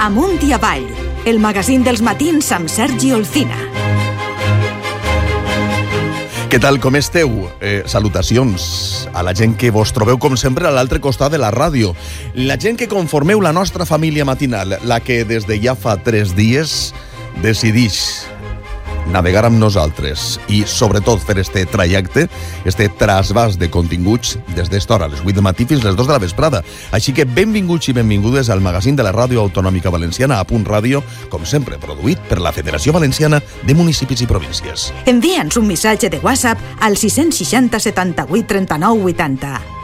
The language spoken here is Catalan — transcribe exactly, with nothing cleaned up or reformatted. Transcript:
Amunt i avall, el magazín dels matins amb Sergi Olcina. Què tal, com esteu? Eh, salutacions a la gent que vos trobeu, com sempre, a l'altre costat de la ràdio. La gent que conformeu la nostra família matinal, la que des de ja fa tres dies decidix navegar amb nosaltres i, sobretot, fer este trajecte, este trasbàs de continguts des d'esta hora, a les vuit del matí fins les dos de la vesprada. Així que benvinguts i benvingudes al magazín de la Ràdio Autonòmica Valenciana, A Punt Ràdio, com sempre, produït per la Federació Valenciana de Municipis i Províncies. Envia'ns un missatge de WhatsApp al sis seixanta setanta-vuit trenta-nou vuitanta.